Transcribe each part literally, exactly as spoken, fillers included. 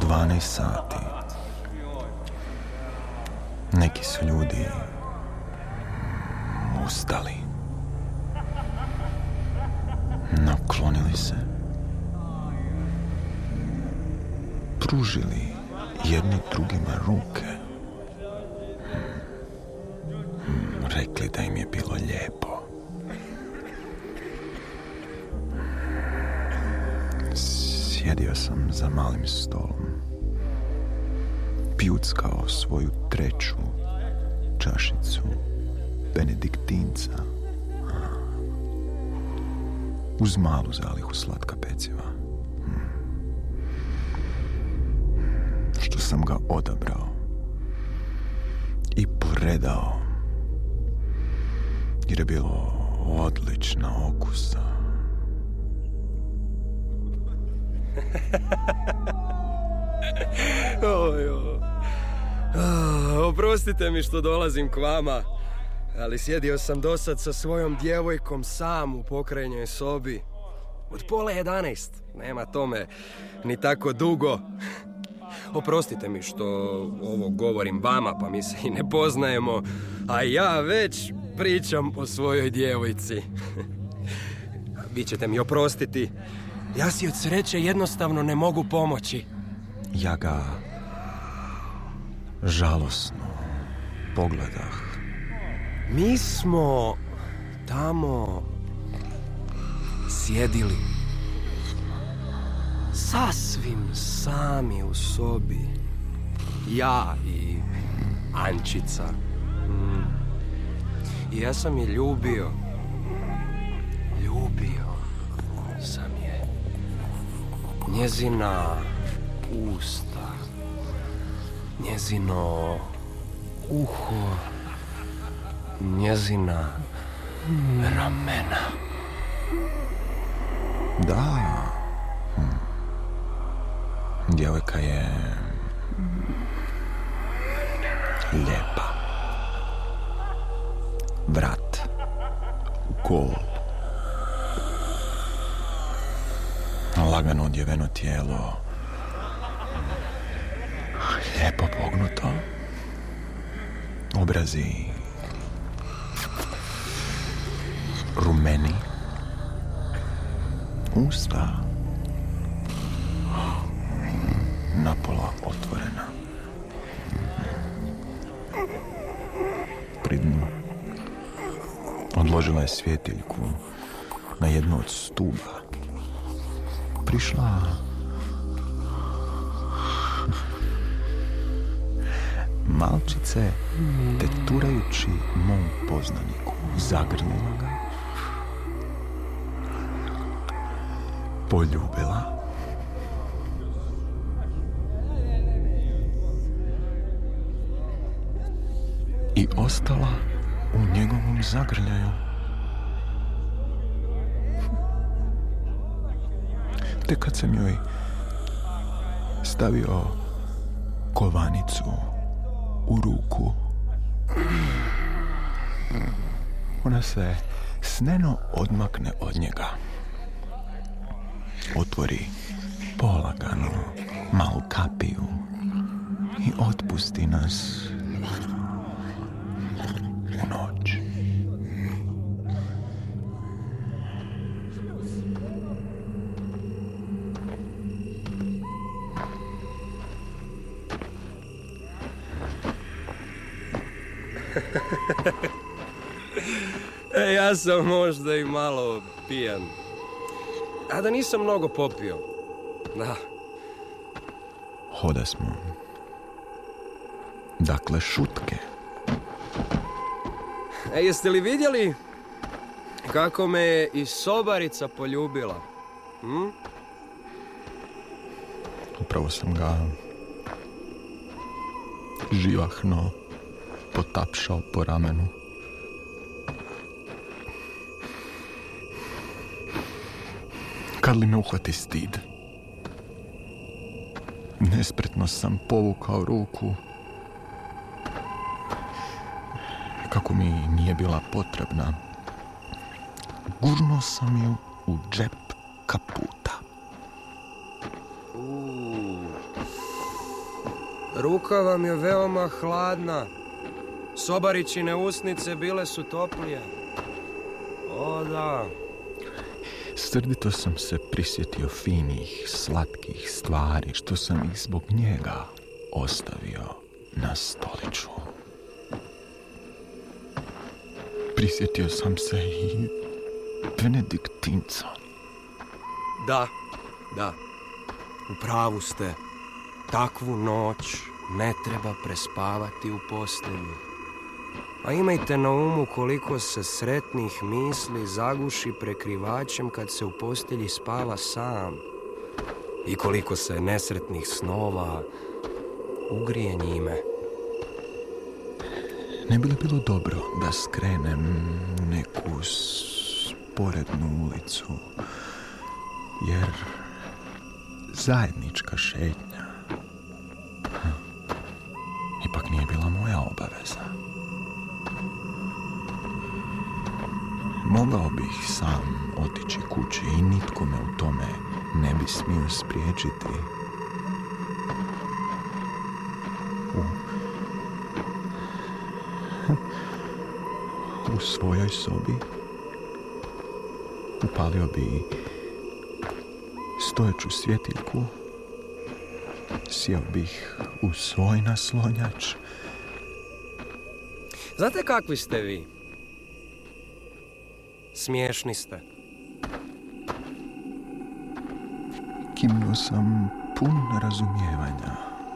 dvanaest sati. Neki su ljudi ustali. Naklonili se. Pružili jedni drugima ruke. Rekli da im je bilo lijepo. Sjedio sam za malim stolom, pijuckao svoju treću čašicu benediktinca uz malu zalihu slatka peciva, što sam ga odabrao i predao jer je bilo odlična okusa. Oj, oj. Oprostite mi što dolazim k vama, ali sjedio sam dosad sa svojom djevojkom sam u pokrajnjoj sobi. Od pola jedanaest, nema tome ni tako dugo. Oprostite mi što ovo govorim vama, pa mi se i ne poznajemo, a ja već pričam o svojoj djevojci. Vi ćete mi oprostiti, ja si od sreće jednostavno ne mogu pomoći. Ja ga žalosno pogledah. Mi smo tamo sjedili sasvim sami u sobi. Ja i Ančica. Mm. I ja sam je ljubio. Ljubio sam je. Njezina usta, njezino uho, njezina ramena. Da. Hm. Djevojka je lijepa. Vrat u gol. Lagano odjeveno tijelo. Lijepo pognuto. Obrazi rumeni. Usta napola otvorena. Pri dnu odložila je svjetiljku na jednu od stuba. Prišla malčice, teturajući mom poznaniku, zagrnula ga, poljubila i ostala u njegovom zagrljaju. Te kad sam joj stavio kovanicu u ruku, ona se sneno odmakne od njega. Otvori polagano malu kapiju i otpusti nas u noć. E, ja sam možda i malo pijan. A da nisam mnogo popio. Da. Hoda smo. Dakle, šutke. E, jeste li vidjeli kako me je i sobarica poljubila? Hm? Upravo sam ga živahno potapšao po ramenu. Kad li me uhvati stid? Nespretno sam povukao ruku, kako mi nije bila potrebna. Gurnuo sam ju u džep kaputa. Uuu, Ruka vam je veoma hladna. Sobarićine usnice bile su toplije. O da. Srdito sam se prisjetio finih, slatkih stvari što sam ih zbog njega ostavio na stoliću. Prisjetio sam se i Benediktinca. Da, da. U pravu ste. Takvu noć ne treba prespavati u postelji. A imajte na umu koliko se sretnih misli zaguši prekrivačem kad se u postelji spava sam. I koliko se nesretnih snova ugrije njime. Ne bi li bilo dobro da skrenem u neku sporednu ulicu, jer zajednička šetnja hm, ipak nije bila moja obaveza. Mogao bih sam otići kući i nitko me u tome ne bi smio spriječiti. U, u svojoj sobi upalio bi stojeću svjetiljku, sjeo bih u svoj naslonjač. Znate kakvi ste vi? Smiješni ste. Kimnuo sam pun razumijevanja.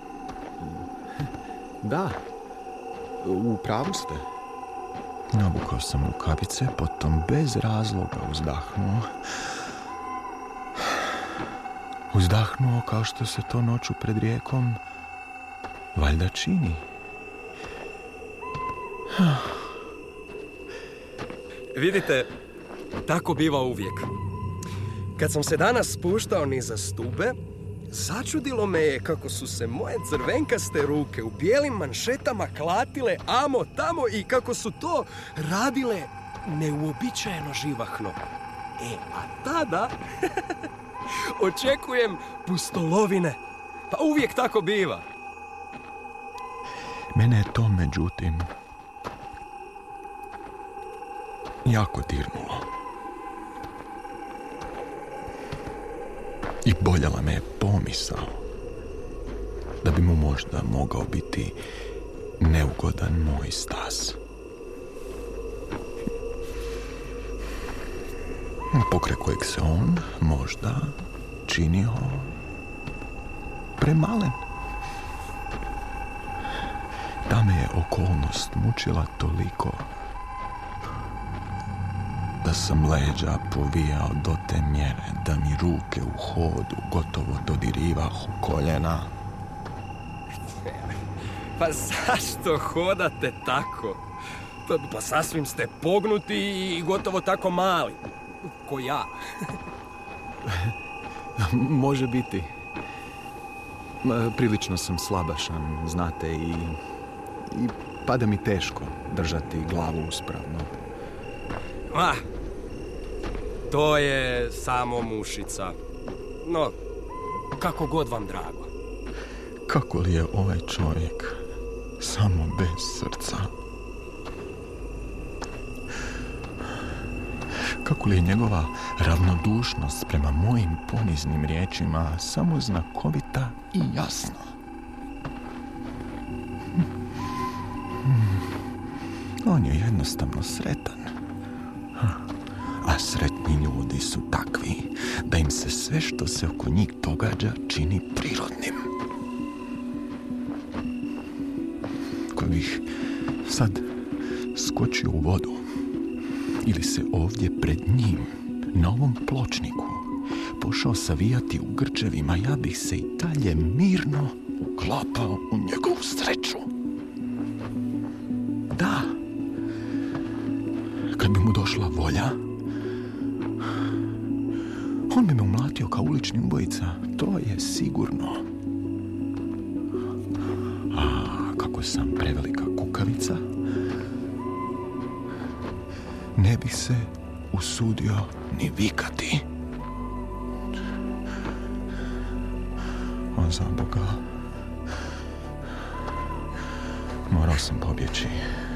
Da, u pravu ste. Nabukao sam rukavice, potom bez razloga uzdahnuo. Uzdahnuo kao što se to noću pred rijekom valjda čini. Vidite, tako biva uvijek. Kad sam se danas spuštao niza stube, začudilo me je kako su se moje crvenkaste ruke u bijelim manšetama klatile amo tamo i kako su to radile neuobičajeno živahno. E, a tada očekujem pustolovine. Pa uvijek tako biva. Mene je to, međutim, jako dirnulo. I boljela me je pomisao da bi mu možda mogao biti neugodan moj stas. Pokraj kojeg se on možda činio premalen. Ta me je okolnost mučila toliko da sam leđa povijao do te mjere da mi ruke u hodu gotovo dodirivahu koljena. Pa zašto hodate tako? Pa, pa sasvim ste pognuti i gotovo tako mali. Ko ja. Može biti. Prilično sam slabašan, znate, i, i pada mi teško držati glavu uspravno. Ah, to je samo mušica. No, kako god vam drago. Kako li je ovaj čovjek samo bez srca? Kako li je njegova ravnodušnost prema mojim poniznim riječima samo znakovita i jasna? On je jednostavno sretan. A sretni ljudi su takvi da im se sve što se oko njih događa čini prirodnim. Ko bih sad skočio u vodu ili se ovdje pred njim, na ovom pločniku, pošao savijati u grčevima, ja bih se i dalje mirno uklapao u njegovu sreću. Da, kad bi mu došla volja, on bi me umlatio kao ulični ubojica, to je sigurno. A kako sam prevelika kukavica, ne bih se usudio ni vikati. O, za Boga, Morao sam pobjeći.